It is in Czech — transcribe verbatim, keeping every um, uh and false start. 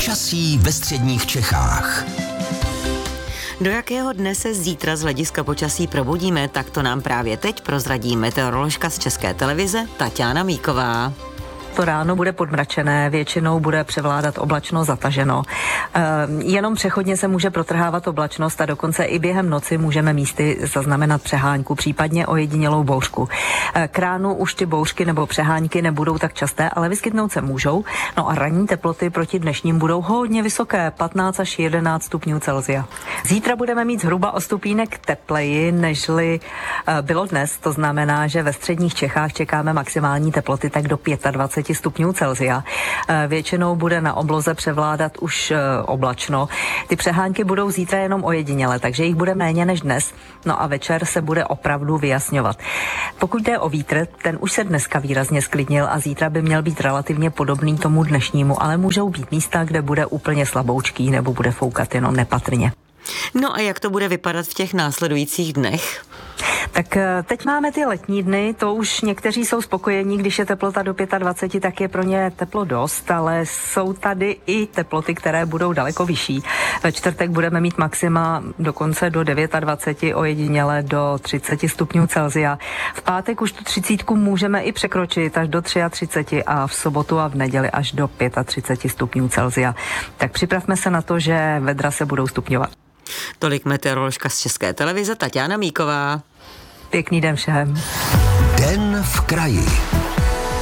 Počasí ve středních Čechách. Do jakého dne se zítra z hlediska počasí probudíme, tak to nám právě teď prozradí meteoroložka z České televize Taťána Míková. To ráno bude podmračené, většinou bude převládat oblačno, zataženo. E, jenom přechodně se může protrhávat oblačnost a dokonce i během noci můžeme místy zaznamenat přehánku, případně ojedinělou bouřku. E, k ránu už ty bouřky nebo přehánky nebudou tak časté, ale vyskytnout se můžou. No a ranní teploty proti dnešním budou hodně vysoké, patnáct až jedenáct stupňů Celsia. Zítra budeme mít zhruba o stupínek tepleji, nežli e, bylo dnes. To znamená, že ve středních Čechách čekáme maximální teploty tak do dvacet pět stupňů Celsia. Většinou bude na obloze převládat už oblačno. Ty přehánky budou zítra jenom ojediněle, takže jich bude méně než dnes. No a večer se bude opravdu vyjasňovat. Pokud jde o vítr, ten už se dneska výrazně sklidnil a zítra by měl být relativně podobný tomu dnešnímu, ale můžou být místa, kde bude úplně slaboučký nebo bude foukat jenom nepatrně. No a jak to bude vypadat v těch následujících dnech? Tak teď máme ty letní dny, to už někteří jsou spokojení, když je teplota do dvacet pět, tak je pro ně teplo dost, ale jsou tady i teploty, které budou daleko vyšší. Ve čtvrtek budeme mít maxima dokonce do dvacet devět, ojediněle do třicet stupňů Celsia. V pátek už tu třicítku můžeme i překročit až do třicet tři a v sobotu a v neděli až do třicet pět stupňů Celsia. Tak připravme se na to, že vedra se budou stupňovat. Tolik meteoroložka z České televize Taťána Míková. Pěkný den všem. Den v kraji.